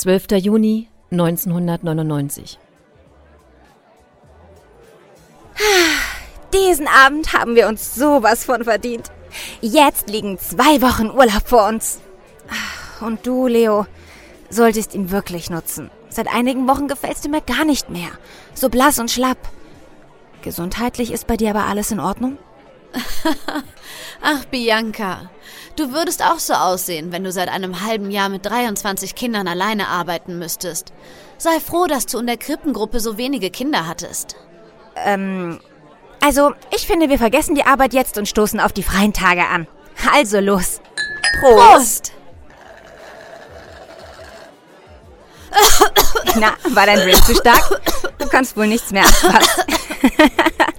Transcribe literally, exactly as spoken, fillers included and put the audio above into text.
zwölfter Juni neunzehnhundertneunundneunzig. Diesen Abend haben wir uns sowas von verdient. Jetzt liegen zwei Wochen Urlaub vor uns. Und du, Leo, solltest ihn wirklich nutzen. Seit einigen Wochen gefällst du mir gar nicht mehr. So blass und schlapp. Gesundheitlich ist bei dir aber alles in Ordnung? Ach, Bianca, du würdest auch so aussehen, wenn du seit einem halben Jahr mit dreiundzwanzig Kindern alleine arbeiten müsstest. Sei froh, dass du in der Krippengruppe so wenige Kinder hattest. Ähm, also, ich finde, wir vergessen die Arbeit jetzt und stoßen auf die freien Tage an. Also los. Prost! Na, war dein Drink zu stark? Du kannst wohl nichts mehr anfassen.